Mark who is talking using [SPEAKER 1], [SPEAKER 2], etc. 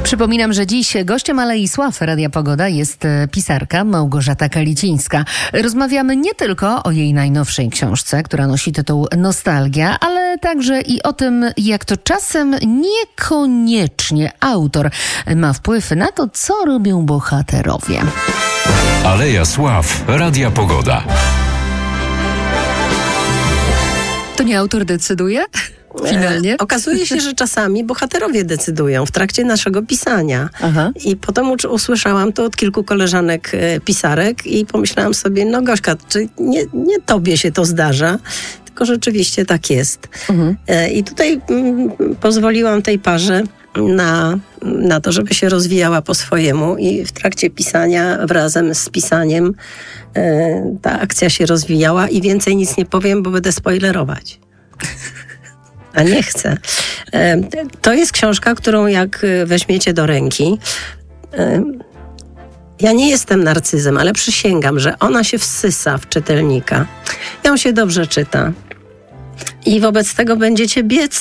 [SPEAKER 1] Przypominam, że dziś gościem Alei Sław Radia Pogoda jest pisarka Małgorzata Kalicińska. Rozmawiamy nie tylko o jej najnowszej książce, która nosi tytuł Nostalgia, ale także i o tym, jak to czasem niekoniecznie autor ma wpływ na to, co robią bohaterowie.
[SPEAKER 2] Aleja Sław Radia Pogoda.
[SPEAKER 1] To nie autor decyduje? Finalnie?
[SPEAKER 3] Okazuje się, że czasami bohaterowie decydują w trakcie naszego pisania.
[SPEAKER 1] Aha.
[SPEAKER 3] I potem usłyszałam to od kilku koleżanek pisarek i pomyślałam sobie, no Gośka, czy nie tobie się to zdarza, tylko rzeczywiście tak jest. I tutaj pozwoliłam tej parze na to, żeby się rozwijała po swojemu i w trakcie pisania razem z pisaniem ta akcja się rozwijała i więcej nic nie powiem, bo będę spoilerować. A nie chcę. To jest książka, którą jak weźmiecie do ręki, ja nie jestem narcyzem, ale przysięgam, że ona się wsysa w czytelnika. Ją się dobrze czyta. I wobec tego będziecie biec